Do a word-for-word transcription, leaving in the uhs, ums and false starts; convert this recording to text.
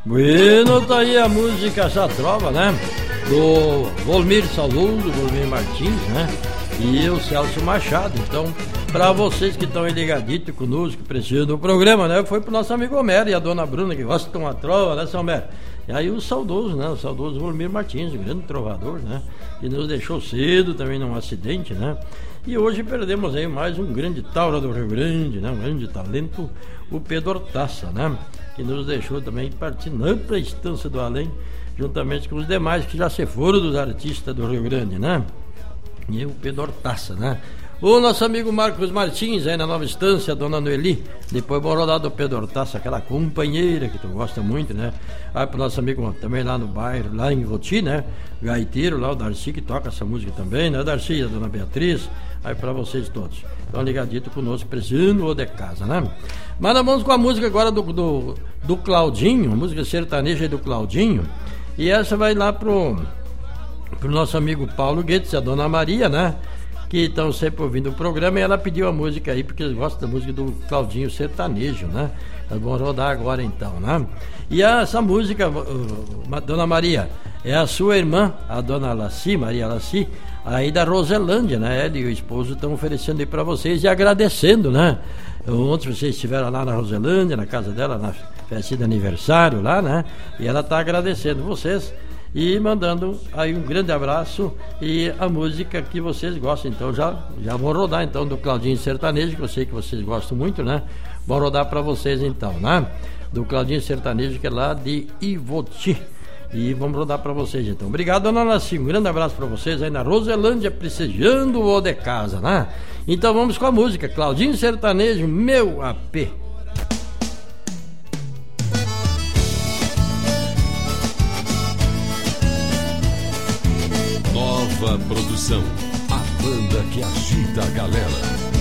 Bueno, tá aí a música Essa Trova, né? Do Volmir Sauloso, Volmir Martins, né? E o Celso Machado. Então, pra vocês que estão aí ligaditos conosco, que precisam do programa, né? Foi pro nosso amigo Homero e a dona Bruna, que gosta de uma trova, né, São Homero? E aí o saudoso, né? O saudoso Volmir Martins, um grande trovador, né? Que nos deixou cedo também num acidente, né? E hoje perdemos aí mais um grande taura do Rio Grande, né? Um grande talento, o Pedro Hortaça, né? Que nos deixou também partindo para a Estância do Além, juntamente com os demais que já se foram dos artistas do Rio Grande, né? E o Pedro Hortaça, né? O nosso amigo Marcos Martins, aí na Nova Estância, a dona Noeli. Depois vou rodar do Pedro Hortaça, aquela companheira que tu gosta muito, né? Aí pro nosso amigo também lá no bairro, lá em Roti, né? Gaiteiro, lá o Darcy, que toca essa música também, né? Darcy, a dona Beatriz. Aí pra vocês todos. Estão ligadito conosco, precisando ou de casa, né? Mas nós vamos com a música agora do, do, do Claudinho, a música sertaneja do Claudinho. E essa vai lá pro, pro nosso amigo Paulo Guedes, a dona Maria, né? Que estão sempre ouvindo o programa, e ela pediu a música aí, porque eles gostam da música do Claudinho sertanejo, né? Nós vamos rodar agora então, né? E essa música, uh, dona Maria, é a sua irmã, a dona Laci, Maria Laci, aí da Roselândia, né? Ela e o esposo estão oferecendo aí para vocês e agradecendo, né? Ontem vocês estiveram lá na Roselândia, na casa dela, na festa de aniversário lá, né? E ela está agradecendo vocês e mandando aí um grande abraço e a música que vocês gostam. Então já, já vou rodar então do Claudinho Sertanejo, que eu sei que vocês gostam muito, né? Vou rodar para vocês então, né? Do Claudinho Sertanejo, que é lá de Ivoti. E vamos rodar para vocês então. Obrigado, dona Laci. Um grande abraço para vocês aí na Roselândia, prestigiando o de casa, né? Então vamos com a música Claudinho Sertanejo, Meu A P. Nova produção, a banda que agita a galera.